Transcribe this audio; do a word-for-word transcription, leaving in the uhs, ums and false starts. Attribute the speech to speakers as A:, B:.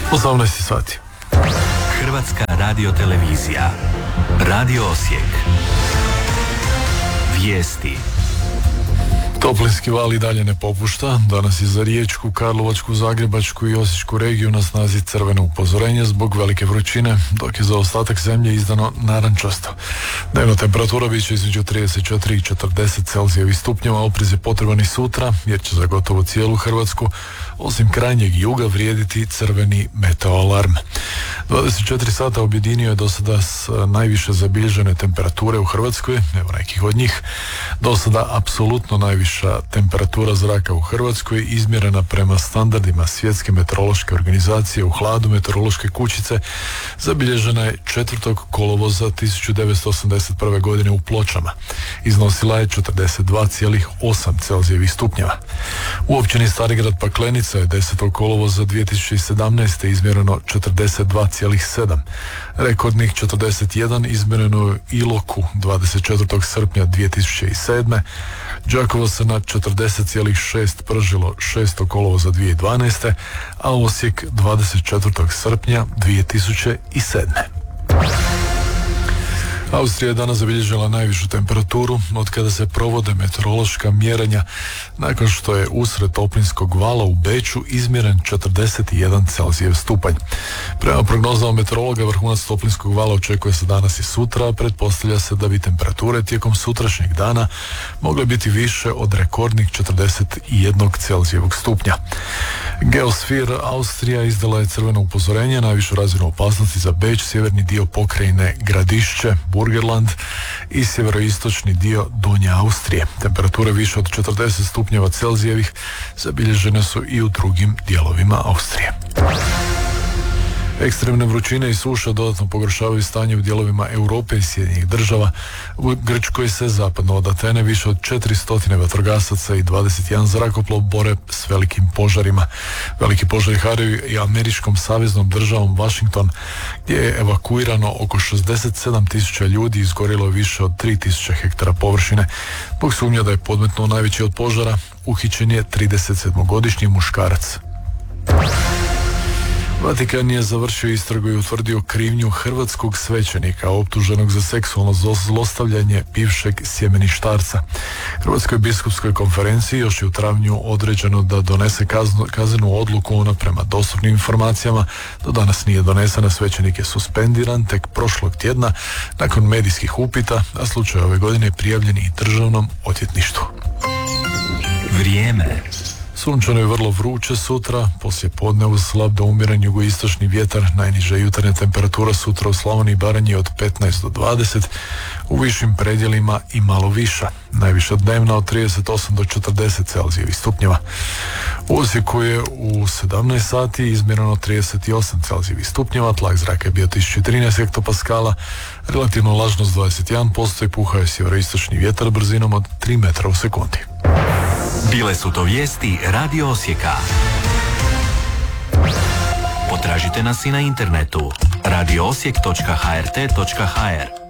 A: osamnaest sati.
B: Hrvatska radiotelevizija. Radio Osijek. Vijesti.
A: Toplinski val i dalje ne popušta. Danas je za Riječku, Karlovačku, Zagrebačku i Osječku regiju na snazi crveno upozorenje zbog velike vrućine, dok je za ostatak zemlje izdano narančasto. Dnevna temperatura bit će između trideset četiri i četrdeset Celzijevih stupnjeva. Oprez je potreban i sutra, jer će za gotovo cijelu Hrvatsku, osim krajnjeg juga, vrijediti crveni meteoalarm. dvadeset četiri sata objedinio je do sada s najviše zabilježene temperature u Hrvatskoj, evo nekih od njih. Do sada apsolutno najviša temperatura zraka u Hrvatskoj, izmjerena prema standardima Svjetske meteorološke organizacije u hladu meteorološke kućice, zabilježena je četvrtog kolovoza tisuću devetsto osamdeset prve. godine u Pločama. Iznosila je četrdeset dva zarez osam Celzijevih stupnjeva. U općini Starigrad Paklenica je desetog kolovoza dvije tisuće sedamnaeste. izmjereno četrdeset dva zarez sedam. Rekordnih četrdeset jedan izmjereno je u Iloku dvadeset četvrtog srpnja dvije tisuće sedme. Đakovo se na četrdeset zarez šest pržilo šestog kolovoza dvije tisuće dvanaeste. a Osijek dvadeset četvrtog srpnja dvije tisuće sedme. Austrija je danas zabilježila najvišu temperaturu od kada se provode meteorološka mjerenja, nakon što je usred toplinskog vala u Beču izmjeren četrdeset jedan Celzijev stupanj. Prema prognozama meteorologa, vrhunac toplinskog vala očekuje se danas i sutra, a pretpostavlja se da bi temperature tijekom sutrašnjeg dana mogle biti više od rekordnih četrdeset jednog Celzijevog stupnja. Geosfir Austrija izdala je crveno upozorenje, najvišu razinu opasnosti za Beč, sjeverni dio pokrajine Gradišće, Burgerland i sjeveroistočni dio Donje Austrije. Temperature više od četrdeset stupnjeva Celzijevih zabilježene su i u drugim dijelovima Austrije. Ekstremne vrućine i suša dodatno pogoršavaju stanje u dijelovima Europe i Sjedinjenih država. U Grčkoj se zapadno od Atene više od četiristo vatrogasaca i dvadeset jedan zrakoplov bore s velikim požarima. Veliki požari haraju i američkom saveznom državom Washington, gdje je evakuirano oko šezdeset sedam tisuća ljudi i izgorilo više od tri tisuće hektara površine. Zbog sumnja da je podmetnuo najveći od požara, uhićen je tridesetsedmogodišnji muškarac. Vatikan je završio istragu i utvrdio krivnju hrvatskog svećenika optuženog za seksualno zlostavljanje bivšeg sjemeništarca. Hrvatskoj biskupskoj konferenciji još je u travnju određeno da donese kaznu, kaznenu odluku, ona prema dostupnim informacijama do danas nije donesena. Svećenik je suspendiran tek prošlog tjedna nakon medijskih upita, a slučaj ove godine je prijavljen i državnom odvjetništvu.
B: Vrijeme.
A: Sunčano je vrlo vruće sutra, poslije podne uz slab do umjeren jugoistočni vjetar, najniža jutarnja temperatura sutra u Slavoniji i Baranji od petnaest do dvadeset, u višim predjelima i malo viša. Najviša dnevna od trideset osam do četrdeset Celzijevih stupnjeva. U Osijeku je u sedamnaest sati izmjereno trideset osam Celzijevih stupnjeva, tlak zraka je bio tisuću trinaest hektopaskala, relativno vlažnost dvadeset jedan posto i puhao je sjeveroistočni vjetar brzinom od tri metra u sekundi.
B: Bile su to vijesti Radio Osijeka. Potražite nas i na internetu radio osijek točka h r t točka h r.